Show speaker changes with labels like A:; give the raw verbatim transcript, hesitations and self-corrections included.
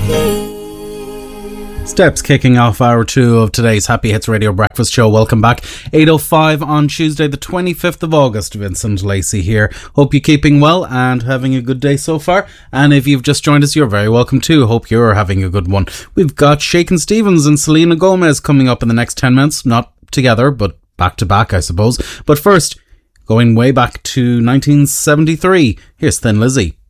A: Steps kicking off hour two of today's Happy Hits Radio Breakfast Show. Welcome back. eight oh five on Tuesday, the twenty-fifth of August. Vincent Lacey here. Hope you're keeping well and having a good day so far. And if you've just joined us, you're very welcome too. Hope you're having a good one. We've got Shakin' Stevens and Selena Gomez coming up in the next ten minutes. Not together, but back to back, I suppose. But first, going way back to nineteen seventy-three, here's Thin Lizzy.